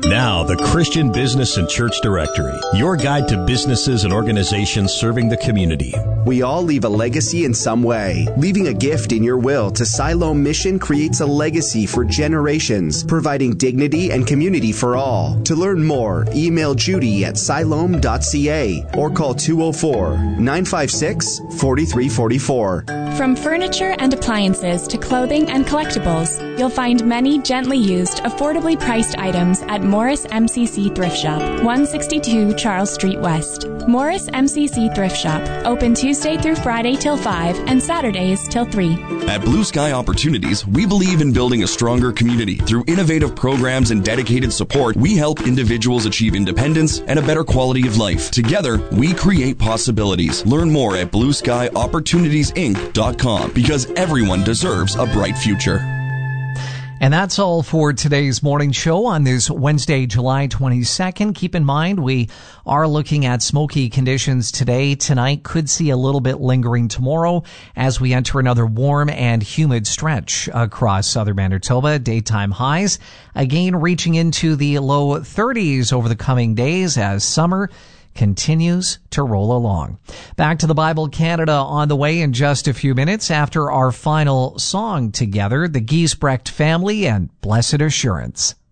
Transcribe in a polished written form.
Now, the Christian Business and Church Directory, your guide to businesses and organizations serving the community. We all leave a legacy in some way. Leaving a gift in your will to Siloam Mission creates a legacy for generations, providing dignity and community for all. To learn more, email Judy at siloam.ca or call 204-956-4344. From furniture and appliances to clothing and collectibles, you'll find many gently used, affordably priced items at Morris MCC Thrift Shop, 162 Charles Street West. Morris MCC Thrift Shop, open Tuesday through Friday till 5 and Saturdays till 3. At Blue Sky Opportunities, we believe in building a stronger community. Through innovative programs and dedicated support, we help individuals achieve independence and a better quality of life. Together, we create possibilities. Learn more at BlueSkyOpportunitiesInc.com, because everyone deserves a bright future. And that's all for today's morning show on this Wednesday, July 22nd. Keep in mind, we are looking at smoky conditions today. Tonight could see a little bit lingering tomorrow as we enter another warm and humid stretch across southern Manitoba. Daytime highs again reaching into the low 30s over the coming days as summer continues to roll along. Back to the Bible Canada on the way in just a few minutes after our final song together, the Giesbrecht Family and Blessed Assurance.